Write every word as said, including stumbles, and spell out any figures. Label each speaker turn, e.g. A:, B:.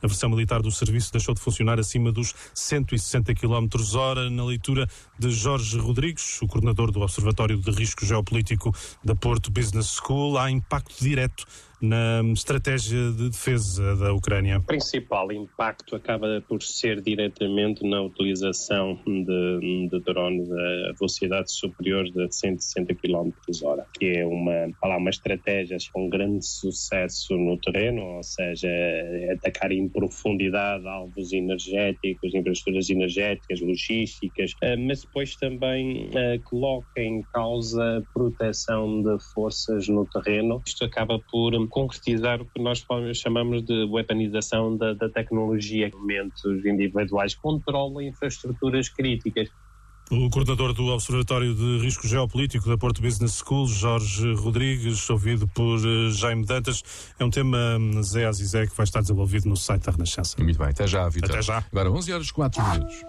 A: A versão militar do serviço deixou de funcionar acima dos cento e sessenta quilómetros hora. Na leitura de Jorge Rodrigues, o coordenador do Observatório de Risco Geopolítico da Porto Business School, há impacto direto na estratégia de defesa da Ucrânia.
B: O principal impacto acaba por ser diretamente na utilização de, de drones a velocidades superiores de cento e sessenta quilómetros hora, que é uma, uma estratégia com grande sucesso no terreno, ou seja, atacar em profundidade alvos energéticos, infraestruturas energéticas, logísticas, mas depois também coloca em causa a proteção de forças no terreno. Isto acaba por concretizar o que nós chamamos de weaponização da, da tecnologia. Elementos individuais controlam infraestruturas críticas.
A: O coordenador do Observatório de Risco Geopolítico da Porto Business School, Jorge Rodrigues, ouvido por Jaime Dantas. É um tema, Zé Azizé, que vai estar desenvolvido no site da Renascença.
C: Muito bem, até já, Vitor.
A: Até já.
C: Agora onze horas e quatro minutos.